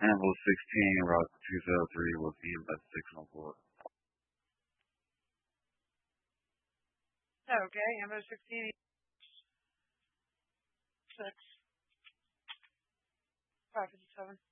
Ambo 16, route 203 with EMS 614. Okay, Ambo 16, 6, 557.